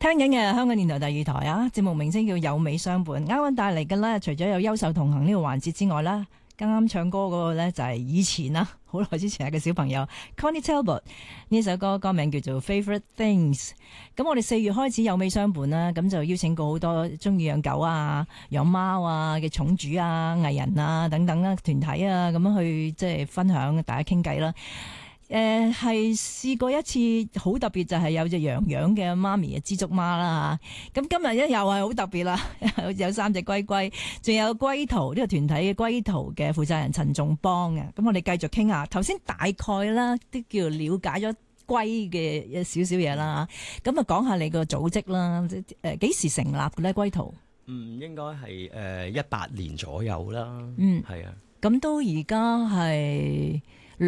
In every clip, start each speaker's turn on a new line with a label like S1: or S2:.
S1: 聽緊嘅香港電台第二台啊，節目名稱叫有美相伴。啱啱帶嚟嘅呢，除咗有優秀同行呢個環節之外啦，啱啱唱歌嗰個呢，就係以前啦，好耐之前嘅小朋友 Connie Talbot 呢首歌，歌名叫做 Favorite Things。咁我哋4月開始有美相伴啦，咁就邀請過好多中意養狗啊、養貓啊嘅寵主啊、藝人啊等等啦、團體啊，咁樣去即係分享，大家傾偈啦。係試過一次好特別，就係有隻洋洋嘅媽咪嘅知足媽啦嚇。咁今日又係好特別啦，有3隻龜龜，仲有龜圖呢個團體嘅龜圖嘅負責人陳仲邦嘅。咁我哋繼續傾下，頭先大概啦，都叫了解咗龜嘅少少嘢啦。咁啊講下你個組織啦，幾時成立嘅咧？龜圖
S2: 應該係18年左右啦。係啊。
S1: 咁都而家係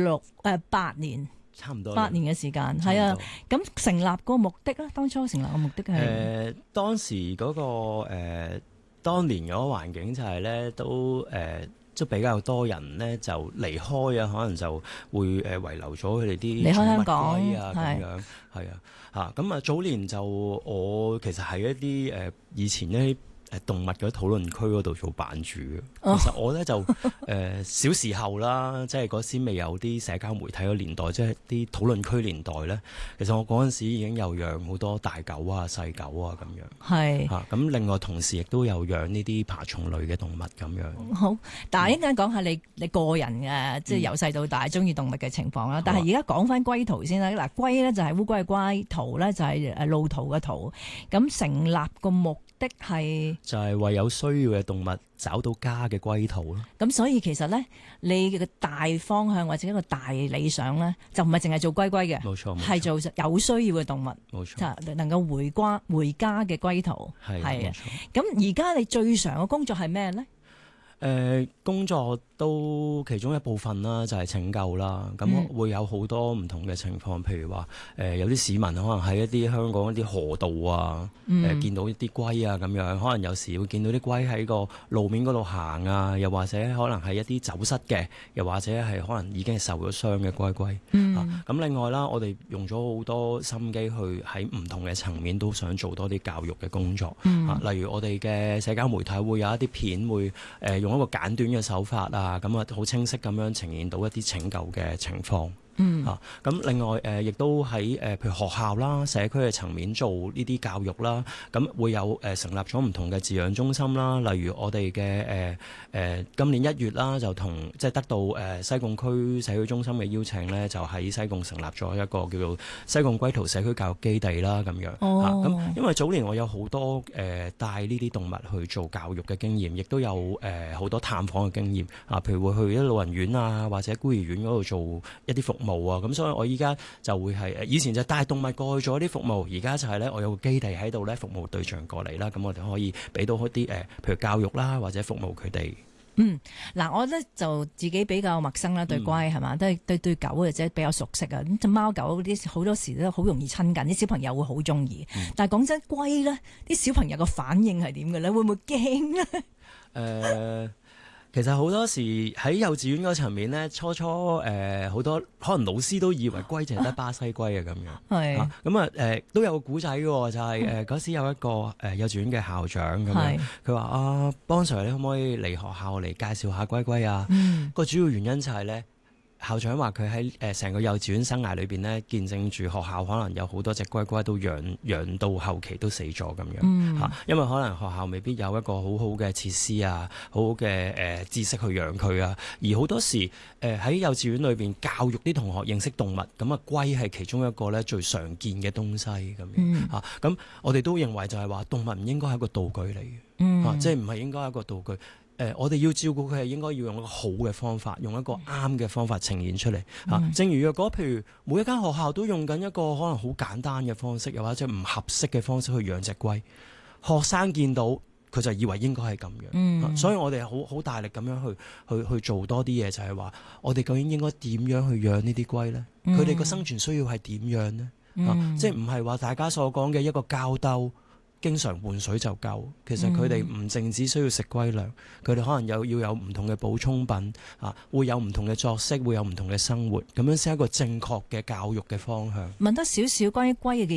S1: 8年，差唔多8年嘅時間，係啊。咁成立個目的咧，當初成立個目的係
S2: 當時嗰個當年嗰個環境就係咧，都比較多人咧就離開啊，可能就會遺留咗佢哋啲
S1: 離開香港
S2: 啊咁樣，係啊嚇。咁啊早年就我其實係一啲以前呢動物嘅討論區嗰度做版主嘅。其實我咧就小時候啦，即係嗰時未有啲社交媒體嘅年代，即係啲討論區年代咧。其實我嗰陣時已經有養好多大狗啊、細狗啊咁樣。係嚇，咁另外同時亦都有養呢啲爬蟲類嘅動物咁樣。好，但係一陣間講下你個人嘅，即係由細到大中意動物嘅情況啦。但係而家講翻龜圖先啦。嗱，龜咧就係烏龜嘅龜，圖咧就係路途嘅圖。咁成立個目的係就係為有需要嘅動物找到家嘅龜圖咯。咁所以其實咧，你嘅大方向或者一個大理想咧，就唔係淨係做龜龜嘅，冇錯，係做有需要嘅動物，冇錯，就能夠回家嘅龜圖，係啊。咁而家你最常嘅工作係咩咧？工作都其中一部分啦，就係拯救啦。咁會有好多唔同嘅情況，譬如話有啲市民可能喺一啲香港一啲河道啊，見到一啲龜啊咁樣，可能有時會見到啲龜喺個路面嗰度行啊，又或者可能係一啲走失嘅，又或者係可能已經係受咗傷嘅龜龜。咁另外啦，我哋用咗好多心機去喺唔同嘅層面都想做多啲教育嘅工作。例如我哋嘅社交媒體會有一啲片會用一個簡短嘅手法啊，咁啊好清晰咁樣呈現到一啲拯救嘅情況。咁另外亦都喺譬如學校啦、社區嘅層面做呢啲教育啦，咁會有成立咗唔同嘅飼養中心啦。例如我哋嘅今年1月啦，就即係得到西貢區社區中心嘅邀請咧，就喺西貢成立咗一個叫做西貢龜圖社區教育基地啦，咁樣。咁因為早年我有好多帶呢啲動物去做教育嘅經驗，亦都有好多探訪嘅經驗啊，譬如會去一啲老人院啊，或者孤兒院嗰度做一啲服務啊，咁所以我依家就會係以前就帶動物過去做一啲服務，而家就係咧我有個基地喺度咧服務對象過嚟啦，咁我哋可以俾到一啲譬如教育啦，或者服務佢哋。
S1: 嗱，我咧就自己比較陌生啦，對龜係嘛，都係對狗或者比較熟悉啊。咁隻貓狗啲好多時都好容易親近，啲小朋友會好中意。但係講真，龜咧啲小朋友個反應係點嘅咧？會唔會驚咧？
S2: 其實好多時喺幼稚園嗰層面咧，初好多可能老師都以為龜淨係得巴西龜啊咁樣。咁都有個古仔嘅，就係嗰時有一個幼稚園嘅校長咁樣，佢話邦 Sir 你可唔可以嚟學校嚟介紹下龜龜啊？個主要原因就係咧。校長話佢喺成個幼稚園生涯裏邊呢，見證住學校可能有好多隻龜龜都養到後期都死咗咁樣嚇，因為可能學校未必有一個好好嘅設施啊，好好嘅知識去養佢啊，而好多時喺幼稚園裏邊教育啲同學認識動物，咁啊龜係其中一個咧最常見嘅東西咁樣嚇，咁我哋都認為就係話動物唔應該係一個道具嚟嘅，即係唔係應該係一個道具。我哋要照顧佢係應該要用一個好嘅方法，用一個啱嘅方法呈現出嚟。正如若果譬如每一間學校都用緊一個可能好簡單嘅方式，又或者唔合適嘅方式去養隻龜，學生見到佢就以為應該係咁樣。所以我哋好大力咁樣去做多啲嘢，就係話我哋究竟應該點樣去養呢啲龜呢？佢哋個生存需要係點樣呢？即係唔係話大家所講嘅一個膠兜，經常換水就夠，其實佢哋唔淨止需要食龜糧，佢哋可能要有唔同嘅補充品啊，會有唔同嘅作息，會有唔同嘅生活，咁樣先係一個正確嘅教育嘅方向。問得少少關於龜嘅